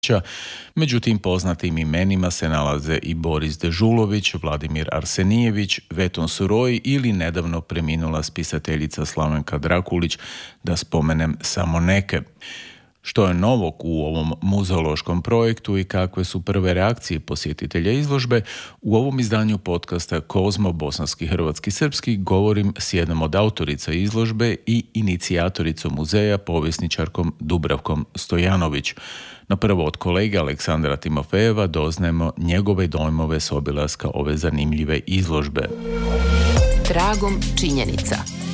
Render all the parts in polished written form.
Ivanovića. Međutim, poznatim imenima se nalaze i Boris Dežulović, Vladimir Arsenijević, Veton Suroi ili nedavno preminula spisateljica Slavenka Drakulić, da spomenem samo neke. Što je novog u ovom muzeološkom projektu i kakve su prve reakcije posjetitelja izložbe, u ovom izdanju podcasta Kozmo, bosanski, hrvatski, srpski govorim s jednom od autorica izložbe i inicijatoricom muzeja, povjesničarkom Dubravkom Stojanović. No prvo od kolege Aleksandra Timofejeva doznajemo njegove dojmove s obilaska ove zanimljive izložbe. Tragom činjenica.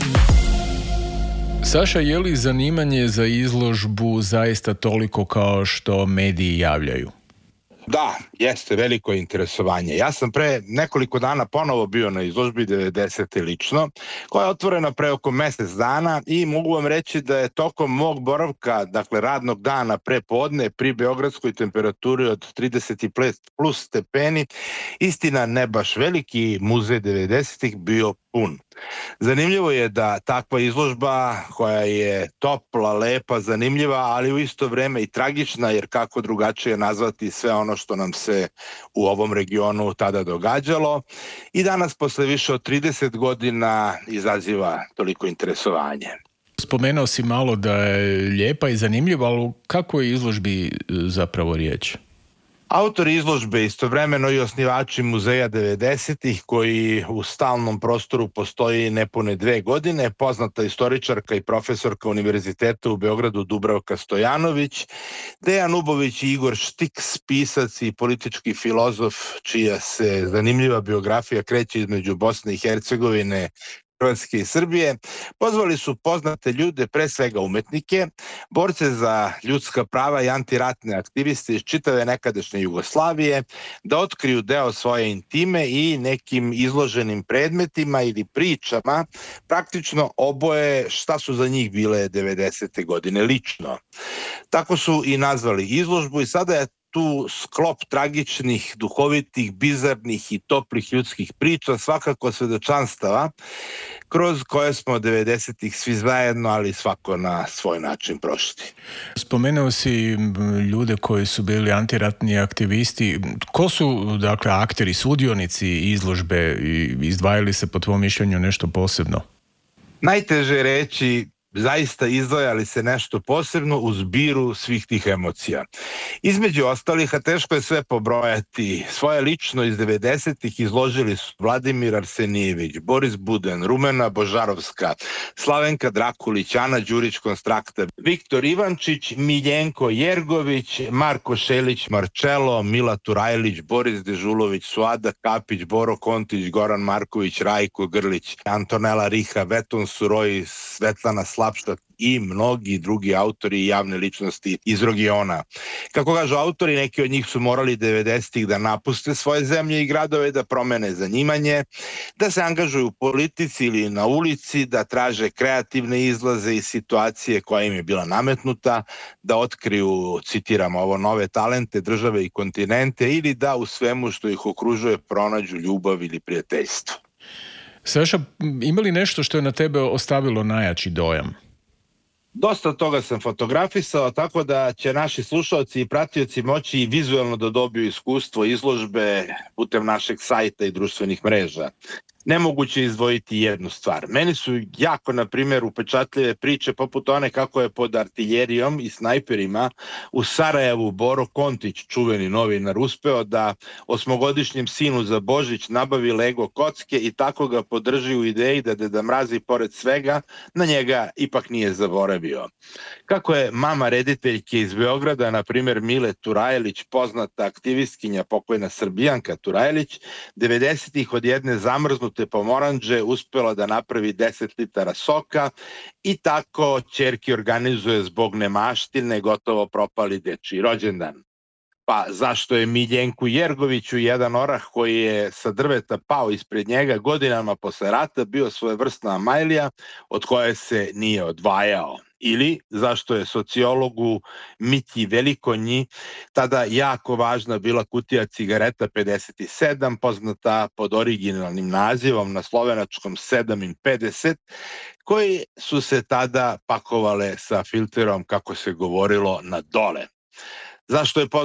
Saša, je li zanimanje za izložbu zaista toliko kao što mediji javljaju? Da, jeste veliko interesovanje. Ja sam pre nekoliko dana ponovo bio na izložbi 90. lično, koja je otvorena pre oko mjesec dana i mogu vam reći da je tokom mog boravka, dakle radnog dana pre podne, pri beogradskoj temperaturi od 30 plus stepeni, istina ne baš veliki, muzej 90-ih bio pun. Zanimljivo je da takva izložba koja je topla, lepa, zanimljiva, ali u isto vrijeme i tragična, jer kako drugačije nazvati sve ono što nam se u ovom regionu tada događalo i danas posle više od 30 godina izaziva toliko interesovanje. Spomenuo si malo da je lijepa i zanimljiva, ali kako je izložbi zapravo riječ? Autori izložbe istovremeno i osnivači muzeja 90-ih koji u stalnom prostoru postoji nepune 2 godine, poznata istoričarka i profesorka Univerziteta u Beogradu Dubravka Stojanović, Dejan Ubović i Igor Štiks, pisac i politički filozof čija se zanimljiva biografija kreće između Bosne i Hercegovine, Hrvatske i Srbije, pozvali su poznate ljude, pre svega umetnike, borce za ljudska prava i antiratne aktiviste iz čitave nekadašnje Jugoslavije, da otkriju deo svoje intime i nekim izloženim predmetima ili pričama praktično oboje šta su za njih bile 90. godine lično. Tako su i nazvali izložbu i sada je tu sklop tragičnih, duhovitih, bizarnih i toplih ljudskih priča, svakako svedočanstava, kroz koje smo 90-ih svi zajedno, ali svako na svoj način prošli. Spomenuo si ljude koji su bili antiratni aktivisti. Ko su, dakle, akteri, sudionici izložbe i izdvajali se po tvom mišljenju nešto posebno? Najteže je reći zaista izdvajali se nešto posebno u zbiru svih tih emocija. Između ostalih, a teško je sve pobrojati, svoje lično iz 90-ih izložili su Vladimir Arsenijević, Boris Buden, Rumena Božarovska, Slavenka Drakulić, Ana Đurić-Konstrakta, Viktor Ivančić, Miljenko Jergović, Marko Šelić Marčelo, Mila Turajlić, Boris Dežulović, Suada Kapić, Boro Kontić, Goran Marković, Rajko Grlić, Antonela Riha, Veton Suroi, Svetlana Slapštak i mnogi drugi autori i javne ličnosti iz regiona. Kako kažu autori, neki od njih su morali 90-ih da napuste svoje zemlje i gradove, da promene zanimanje, da se angažuju u politici ili na ulici, da traže kreativne izlaze iz situacije koja im je bila nametnuta, da otkriju, citiramo ovo, nove talente države i kontinente ili da u svemu što ih okružuje pronađu ljubav ili prijateljstvo. Saša, ima li nešto što je na tebe ostavilo najjači dojam? Dosta toga sam fotografisao, tako da će naši slušalci i pratioci moći i vizualno da dobiju iskustvo izložbe putem našeg sajta i društvenih mreža. Nemoguće izdvojiti jednu stvar. Meni su jako, na primjer, upečatljive priče poput one kako je pod artiljerijom i snajperima u Sarajevu Boro Kontić, čuveni novinar, uspeo da 8-godišnjem sinu za Božić nabavi Lego kocke i tako ga podrži u ideji da Deda Mraz i pored svega na njega ipak nije zaboravio. Kako je mama rediteljke iz Beograda, na primjer Mile Turajlić, poznata aktivistkinja pokojna Srbijanka Turajlić, 90-ih od jedne zamrznute pomoranđe uspela da napravi 10 litara soka i tako ćerki organizuje zbog nemaštine gotovo propali dečiji rođendan. Pa zašto je Miljenku Jergoviću jedan orah koji je sa drveta pao ispred njega godinama posle rata bio svojevrsna Amajlija od koje se nije odvajao? Ili zašto je sociologu Miki Velikonji tada jako važna bila kutija cigareta 57, poznata pod originalnim nazivom na slovenačkom 7,50, koji su se tada pakovale sa filterom, kako se govorilo, na dole. Zašto je